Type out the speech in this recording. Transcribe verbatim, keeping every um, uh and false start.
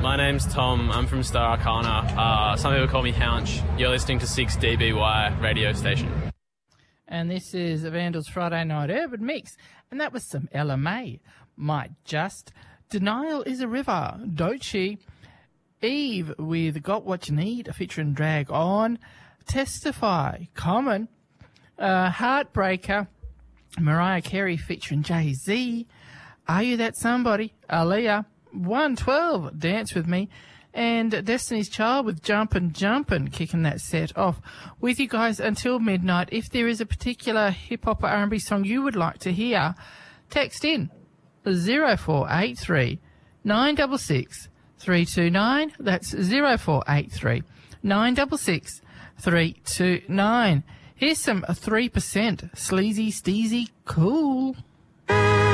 My name's Tom. I'm from Star Arcana. Uh, some people call me Hounch. You're listening to six D B Y radio station. And this is Vandal's Friday Night Urban Mix. And that was some L M A. Might Just. Denial is a River. Dochi. Eve with Got What You Need, featuring Drag On. Testify. Common. Uh, Heartbreaker. Mariah Carey featuring Jay-Z. Are You That Somebody? Aaliyah. one twelve, Dance With Me. And Destiny's Child with Jumpin' Jumpin', kicking that set off with you guys until midnight. If there is a particular hip-hop or R and B song you would like to hear, text in zero four eight three, nine six six, three two nine. That's zero four eight three, nine six six, three two nine. Here's some three percent Sleazy Steezy Cool.